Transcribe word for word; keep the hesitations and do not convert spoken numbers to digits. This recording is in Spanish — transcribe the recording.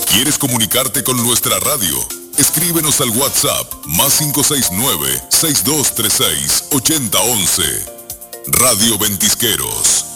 ¿Quieres comunicarte con nuestra radio? Escríbenos al WhatsApp más cinco seis nueve, seis dos tres seis, ocho cero uno uno. Radio Ventisqueros.